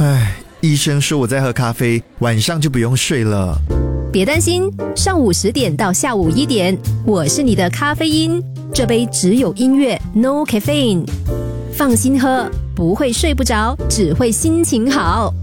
唉，医生说我在喝咖啡，晚上就不用睡了。 别担心，上午10点到下午1点，我是你的咖啡因，这杯只有音乐 ，No caffeine， 放心喝，不会睡不着，只会心情好。